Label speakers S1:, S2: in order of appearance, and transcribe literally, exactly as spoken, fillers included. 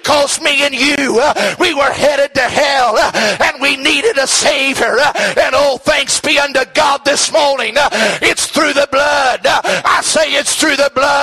S1: because me and you, uh, we were headed to hell, uh, and we needed a Savior. Uh, and oh, thanks be unto God this morning. Uh, it's through the blood. Uh, I say it's through the blood.